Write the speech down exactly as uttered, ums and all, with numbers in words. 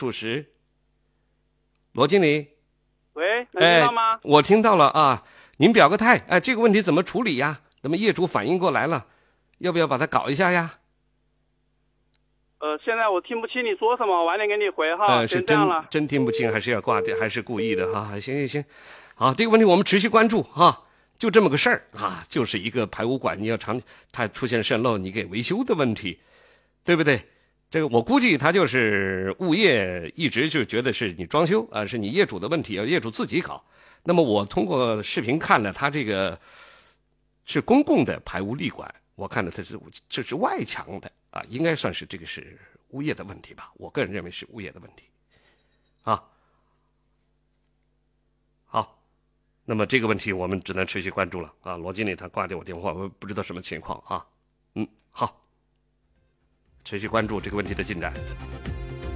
属实。罗经理， 喂，能听到吗？ 哎，我听到了啊，您表个态，哎，这个问题怎么处理呀？那么业主反应过来了，要不要把它搞一下呀？ 呃，现在我听不清你说什么，晚点给你回哈。 呃，是真先这样了。 真听不清，还是要挂掉，还是故意的哈？行行行，好，这个问题我们持续关注哈。就这么个事儿啊，就是一个排污管，你要长它出现渗漏，你给维修的问题，对不对？这个我估计他就是物业一直就觉得是你装修啊，是你业主的问题，要业主自己搞。那么我通过视频看了，他这个是公共的排污立管，我看的它是这是外墙的啊，应该算是这个是物业的问题吧？我个人认为是物业的问题啊。好。那么这个问题我们只能持续关注了啊！罗经理他挂掉我电话，我不知道什么情况啊。嗯，好，持续关注这个问题的进展。